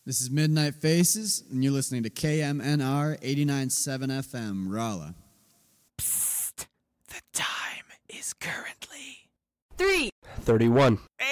This is Midnight Faces, and you're listening to KMNR 89.7 FM, Rolla. Psst. The time is currently 3:31 a.m.